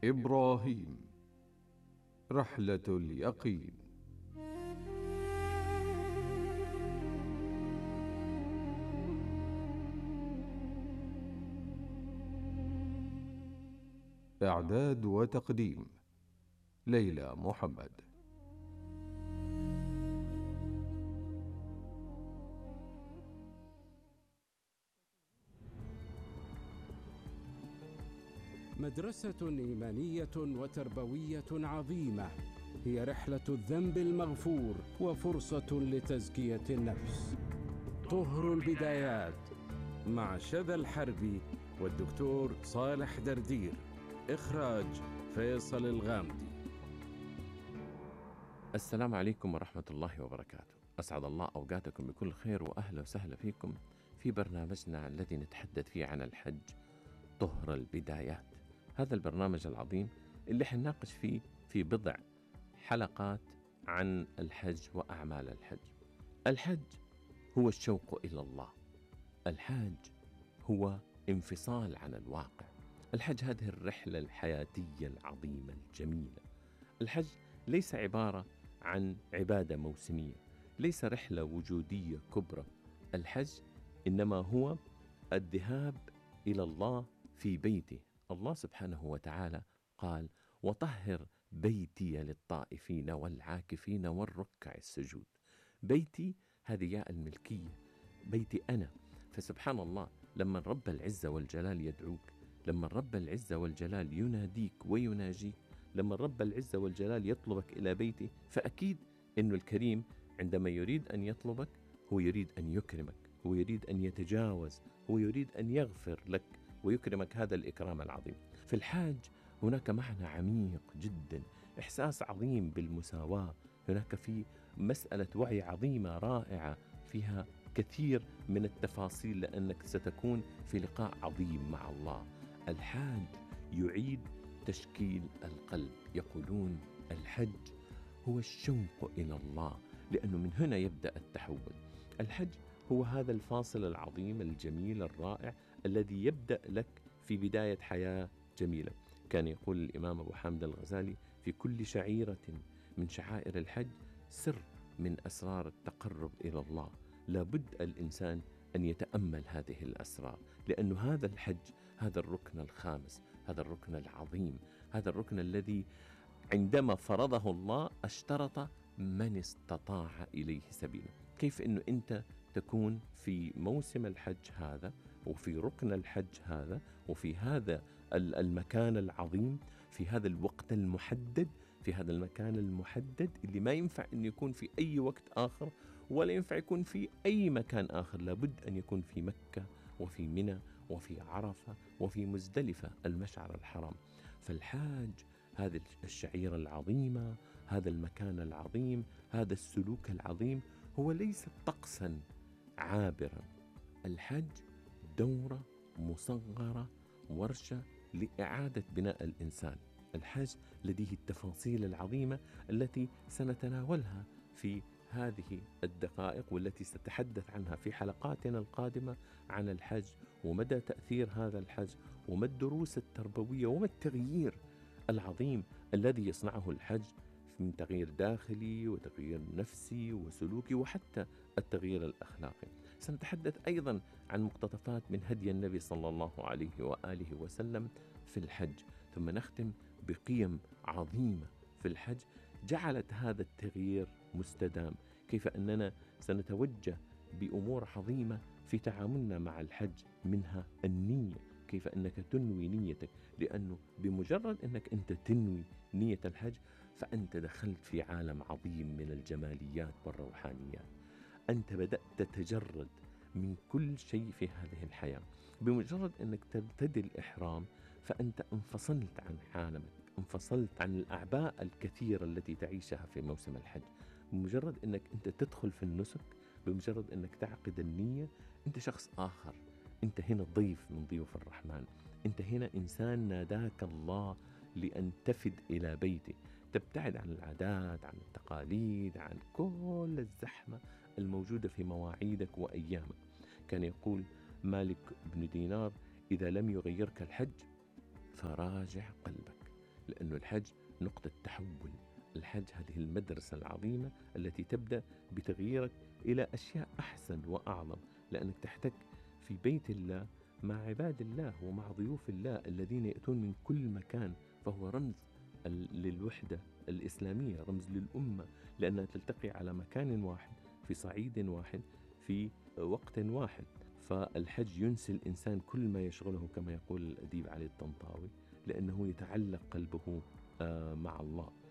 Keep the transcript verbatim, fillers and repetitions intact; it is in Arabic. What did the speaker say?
إبراهيم، رحلة اليقين. إعداد وتقديم ليلى محمد. مدرسة إيمانية وتربوية عظيمة هي رحلة الذنب المغفور وفرصة لتزكية النفس. طهر البدايات مع شذى الحربي والدكتور صالح دردير. إخراج فيصل الغامدي. السلام عليكم ورحمة الله وبركاته. أسعد الله أوقاتكم بكل خير، وأهلا وسهلا فيكم في برنامجنا الذي نتحدث فيه عن الحج، طهر البدايات. هذا البرنامج العظيم اللي حنناقش فيه في بضع حلقات عن الحج وأعمال الحج. الحج هو الشوق إلى الله، الحج هو انفصال عن الواقع، الحج هذه الرحلة الحياتية العظيمة الجميلة. الحج ليس عبارة عن عبادة موسمية، ليس رحلة وجودية كبرى. الحج إنما هو الذهاب إلى الله في بيته. الله سبحانه وتعالى قال: وطهر بيتي للطائفين والعاكفين والركع السجود. بيتي هذه ياء الملكية، بيتي أنا. فسبحان الله، لما رب العزة والجلال يدعوك، لما رب العزة والجلال يناديك ويناجيك، لما رب العزة والجلال يطلبك إلى بيته، فأكيد أن الكريم عندما يريد أن يطلبك هو يريد أن يكرمك، هو يريد أن يتجاوز، هو يريد أن يغفر لك ويكرمك هذا الإكرام العظيم. في الحاج هناك معنى عميق جدا، إحساس عظيم بالمساواة، هناك في مسألة وعي عظيمة رائعة فيها كثير من التفاصيل، لأنك ستكون في لقاء عظيم مع الله. الحاج يعيد تشكيل القلب. يقولون الحج هو الشوق إلى الله، لأنه من هنا يبدأ التحول. الحج هو هذا الفاصل العظيم الجميل الرائع الذي يبدأ لك في بداية حياة جميلة. كان يقول الإمام أبو حامد الغزالي: في كل شعيرة من شعائر الحج سر من أسرار التقرب إلى الله. لابد الإنسان أن يتأمل هذه الأسرار، لأن هذا الحج هذا الركن الخامس، هذا الركن العظيم، هذا الركن الذي عندما فرضه الله اشترط من استطاع إليه سبيلا. كيف أنه أنت تكون في موسم الحج هذا، وفي ركن الحج هذا، وفي هذا المكان العظيم، في هذا الوقت المحدد، في هذا المكان المحدد اللي ما ينفع أن يكون في أي وقت آخر، ولا ينفع يكون في أي مكان آخر. لابد أن يكون في مكة وفي منى وفي عرفة وفي مزدلفة المشعر الحرام. فالحاج هذه الشعيرة العظيمة، هذا المكان العظيم، هذا السلوك العظيم هو ليس طقسا عابرا. الحج دورة مصغرة، ورشة لإعادة بناء الإنسان. الحج لديه التفاصيل العظيمة التي سنتناولها في هذه الدقائق، والتي ستتحدث عنها في حلقاتنا القادمة عن الحج، ومدى تأثير هذا الحج، وما الدروس التربوية، وما التغيير العظيم الذي يصنعه الحج من تغيير داخلي وتغيير نفسي وسلوكي، وحتى التغيير الأخلاقي. سنتحدث أيضا عن مقتطفات من هدي النبي صلى الله عليه وآله وسلم في الحج، ثم نختم بقيم عظيمة في الحج جعلت هذا التغيير مستدام. كيف أننا سنتوجه بأمور عظيمة في تعاملنا مع الحج، منها النية، كيف أنك تنوي نيتك، لأنه بمجرد أنك أنت تنوي نية الحج فأنت دخلت في عالم عظيم من الجماليات والروحانيات. أنت بدأت تتجرد من كل شيء في هذه الحياة. بمجرد أنك ترتدي الإحرام فأنت انفصلت عن عالمك، انفصلت عن الأعباء الكثيرة التي تعيشها في موسم الحج. بمجرد أنك أنت تدخل في النسك، بمجرد أنك تعقد النية، أنت شخص آخر. أنت هنا ضيف من ضيوف الرحمن، أنت هنا إنسان ناداك الله لأن تفد إلى بيته، تبتعد عن العادات، عن التقاليد، عن كل الزحمة الموجودة في مواعيدك وأيامك. كان يقول مالك بن دينار: إذا لم يغيرك الحج فراجع قلبك. لأنه الحج نقطة تحول. الحج هذه المدرسة العظيمة التي تبدأ بتغييرك إلى أشياء أحسن وأعظم، لأنك تحتك في بيت الله مع عباد الله ومع ضيوف الله الذين يأتون من كل مكان، فهو رمز للوحدة الإسلامية، رمز للأمة، لأنها تلتقي على مكان واحد في صعيد واحد في وقت واحد. فالحج ينسي الإنسان كل ما يشغله كما يقول الأديب علي الطنطاوي، لأنه يتعلق قلبه مع الله.